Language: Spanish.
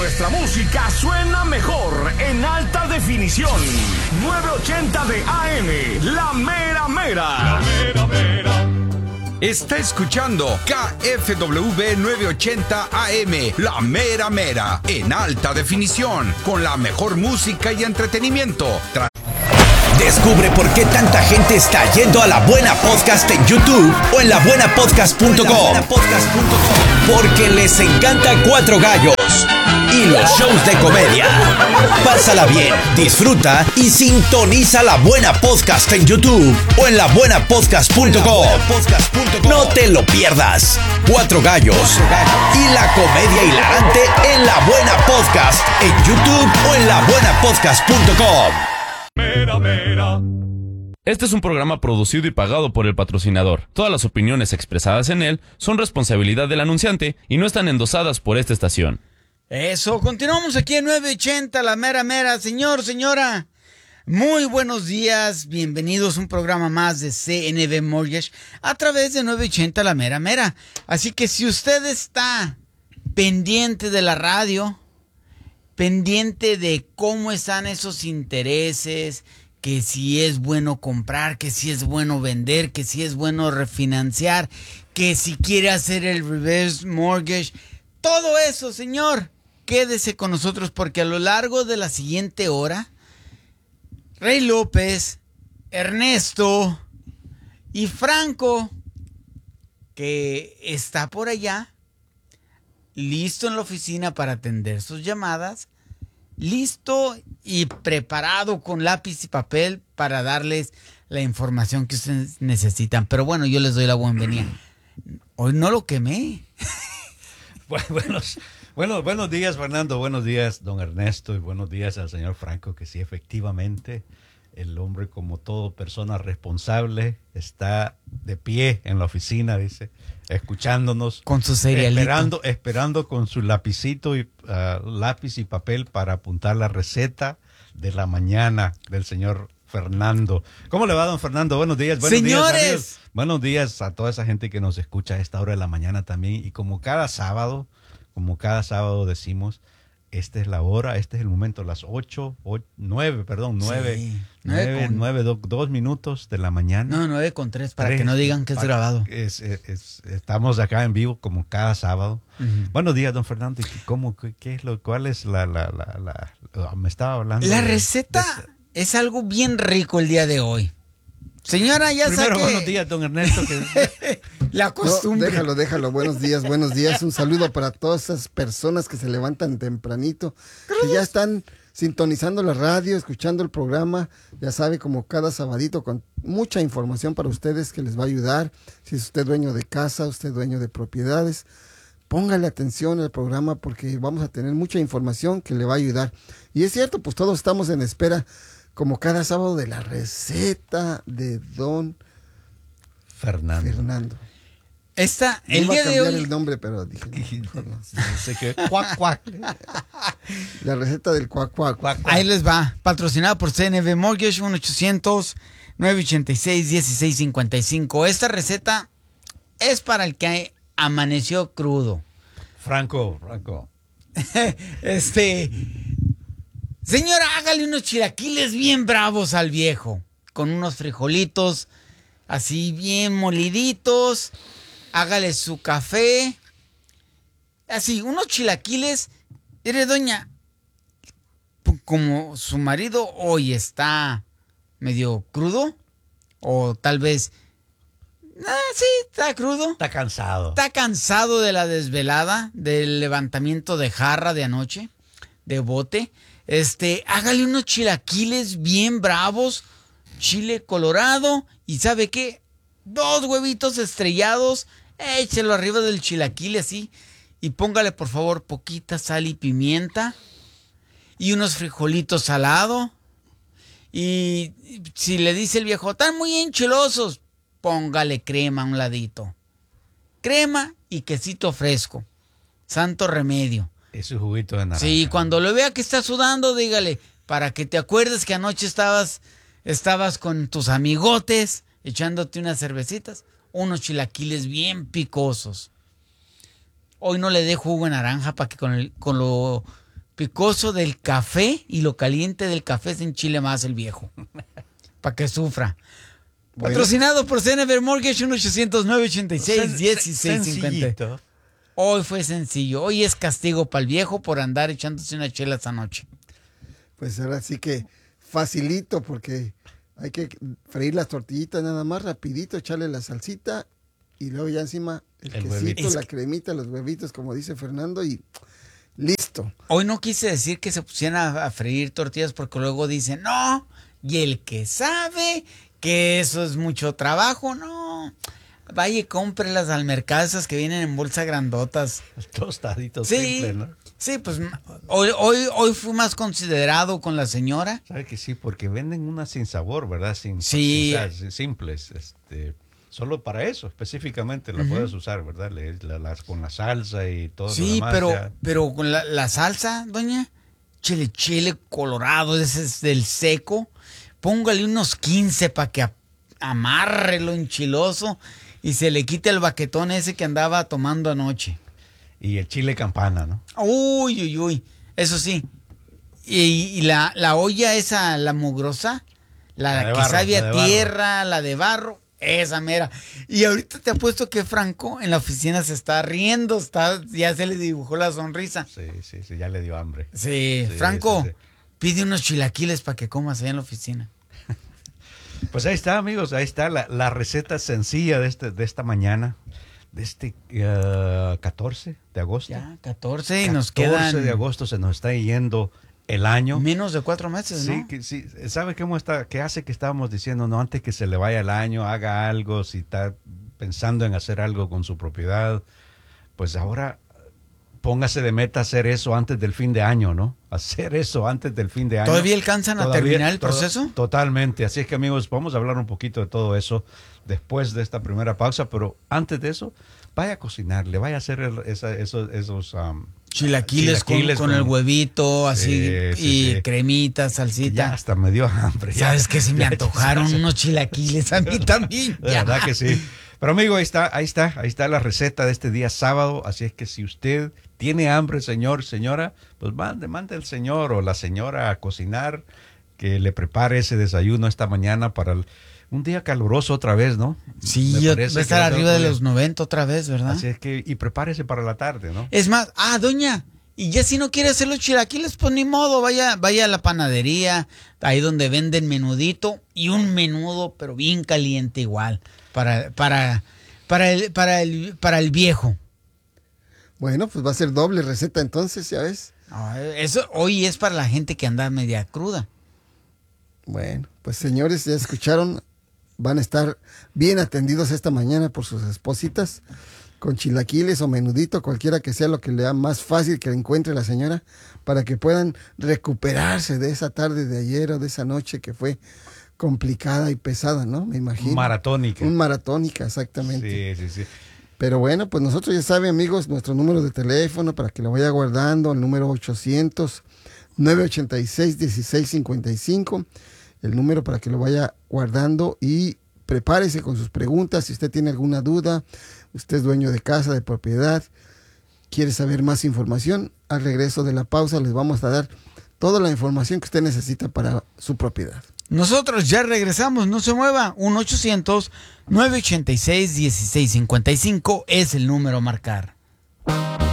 Nuestra música suena mejor en alta definición. 980 de AM, La Mera Mera. La Mera Mera. Está escuchando KFWB 980 AM, La Mera Mera, en alta definición, con la mejor música y entretenimiento. Descubre por qué tanta gente está yendo a La Buena Podcast en YouTube o en labuenapodcast.com. Porque les encanta Cuatro Gallos y los shows de comedia. Pásala bien, disfruta y sintoniza La Buena Podcast en YouTube o en labuenapodcast.com. No te lo pierdas. Cuatro Gallos y la comedia hilarante en La Buena Podcast en YouTube o en labuenapodcast.com. Mera, mera. Este es un programa producido y pagado por el patrocinador. Todas las opiniones expresadas en él son responsabilidad del anunciante y no están endosadas por esta estación. Eso, continuamos aquí en 980, La Mera Mera. Señor, señora, muy buenos días, bienvenidos a un programa más de CNB Mortgage a través de 980, La Mera Mera. Así que si usted está pendiente de la radio, pendiente de cómo están esos intereses, que si es bueno comprar, que si es bueno vender, que si es bueno refinanciar, que si quiere hacer el reverse mortgage, todo eso, señor, quédese con nosotros porque a lo largo de la siguiente hora, Rey López, Ernesto y Franco, que está por allá, listo en la oficina para atender sus llamadas, listo y preparado con lápiz y papel para darles la información que ustedes necesitan. Pero bueno, yo les doy la bienvenida. Hoy no lo quemé. Buenos días, Fernando. Buenos días, don Ernesto. Y buenos días al señor Franco, que sí, efectivamente, el hombre, como todo persona responsable, está de pie en la oficina, dice, escuchándonos. Con su cerealito. Esperando con su lapicito y lápiz y papel para apuntar la receta de la mañana del señor Fernando. ¿Cómo le va, don Fernando? Buenos días. Buenos Señores. días, amigos. Buenos días a toda esa gente que nos escucha a esta hora de la mañana también. Y como cada sábado decimos, esta es la hora, este es el momento, las 9, 2 minutos de la mañana. No, 9:03, para que no digan que es grabado. Estamos acá en vivo como cada sábado. Uh-huh. Buenos días, don Fernando. ¿Cuál es me estaba hablando? La receta es algo bien rico el día de hoy. Señora, ya sabe. Buenos días, don Ernesto. La costumbre. No, déjalo. Buenos días. Un saludo para todas esas personas que se levantan tempranito, que ya están sintonizando la radio, escuchando el programa. Ya sabe, como cada sabadito, con mucha información para ustedes que les va a ayudar. Si es usted dueño de casa, usted dueño de propiedades, póngale atención al programa porque vamos a tener mucha información que le va a ayudar. Y es cierto, pues todos estamos en espera, como cada sábado, de la receta de don Fernando. El día de hoy. El nombre, pero dije, cuac. La receta del cuac. Ahí les va. Patrocinada por CNB Mortgage, 1-800-986-1655. Esta receta es para el que amaneció crudo. Franco. Señora, hágale unos chilaquiles bien bravos al viejo, con unos frijolitos así bien moliditos. Hágale su café, así, unos chilaquiles. Mire, doña, como su marido hoy está medio crudo, o tal vez, sí, está crudo. Está cansado. Está cansado de la desvelada, del levantamiento de jarra de anoche, de bote. Hágale unos chilaquiles bien bravos, chile colorado, y ¿sabe qué? 2 huevitos estrellados, échelo arriba del chilaquile así, y póngale por favor poquita sal y pimienta, y unos frijolitos salados, y si le dice el viejo, están muy enchilosos, póngale crema a un ladito. Crema y quesito fresco, santo remedio. Ese juguito de naranja. Sí, cuando lo vea que está sudando, dígale, para que te acuerdes que anoche estabas con tus amigotes, echándote unas cervecitas, unos chilaquiles bien picosos. Hoy no le dé jugo de naranja para que con picoso del café y lo caliente del café se enchile más el viejo. Para que sufra. Bueno. Patrocinado por CNB Mortgage, 1-800-986-1650. Hoy fue sencillo. Hoy es castigo para el viejo por andar echándose una chela esta noche. Pues ahora sí que facilito, porque hay que freír las tortillitas nada más rapidito, echarle la salsita y luego ya encima el quesito, huevito. La cremita, los huevitos, como dice Fernando, y listo. Hoy no quise decir que se pusieran a freír tortillas porque luego dicen, no, y el que sabe que eso es mucho trabajo, no. Vaya y cómprelas al mercado, esas que vienen en bolsa grandotas. Tostaditos, sí, simple, ¿no? Sí, pues hoy fui más considerado con la señora. ¿Sabe que sí? Porque venden unas sin sabor, ¿verdad? Simples. Solo para eso, específicamente la puedes usar, ¿verdad? Con la salsa y todo lo demás. Sí, pero con la salsa, doña, chile colorado, ese es del seco. Póngale unos 15 para que amarre lo enchiloso y se le quite el baquetón ese que andaba tomando anoche. Y el chile campana, ¿no? Uy, eso sí. Y la olla esa, la mugrosa, la que sabe a tierra, la de barro, esa mera. Y ahorita te apuesto que Franco en la oficina se está riendo, ya se le dibujó la sonrisa. Sí, ya le dio hambre. Sí, Franco, pide unos chilaquiles para que comas allá en la oficina. Pues ahí está, amigos, ahí está la receta sencilla de esta mañana, de este 14 de agosto. Ya, 14 y nos quedan... 14 de agosto se nos está yendo el año. Menos de 4 meses, ¿no? Sí, ¿sabe qué hace que estábamos diciendo? No, antes que se le vaya el año, haga algo, si está pensando en hacer algo con su propiedad, pues ahora póngase de meta hacer eso antes del fin de año, ¿no? Hacer eso antes del fin de año. ¿Todavía alcanzan a terminar el proceso? Totalmente. Así es que, amigos, vamos a hablar un poquito de todo eso después de esta primera pausa, pero antes de eso, vaya a cocinarle, vaya a hacer esos chilaquiles con el huevito, así, y cremita, salsita. Ya hasta me dio hambre. ¿Sabes qué? Se me antojaron unos chilaquiles a mí también. De verdad que sí. Pero amigo, ahí está la receta de este día sábado. Así es que si usted tiene hambre, señora, pues mande el señor o la señora a cocinar, que le prepare ese desayuno esta mañana para un día caluroso otra vez, ¿no? Sí, va a estar arriba de los 90 otra vez, ¿verdad? Así es que, y prepárese para la tarde, ¿no? Es más, doña, y ya si no quiere hacer los chilaquiles, pues ni modo, vaya a la panadería, ahí donde venden menudito, y un menudo, pero bien caliente igual, para el viejo. Bueno, pues va a ser doble receta entonces, ya ves. Eso hoy es para la gente que anda media cruda. Bueno, pues señores, ya escucharon, van a estar bien atendidos esta mañana por sus espositas, con chilaquiles o menudito, cualquiera que sea lo que le da más fácil que encuentre la señora, para que puedan recuperarse de esa tarde de ayer o de esa noche que fue complicada y pesada, ¿no? Me imagino. Maratónica, exactamente. Sí. Pero bueno, pues nosotros ya saben, amigos, nuestro número de teléfono para que lo vaya guardando, el número 800-986-1655, el número para que lo vaya guardando y prepárese con sus preguntas. Si usted tiene alguna duda, usted es dueño de casa, de propiedad, quiere saber más información, al regreso de la pausa les vamos a dar toda la información que usted necesita para su propiedad. Nosotros ya regresamos, no se mueva. 1-800-986-1655 es el número a marcar.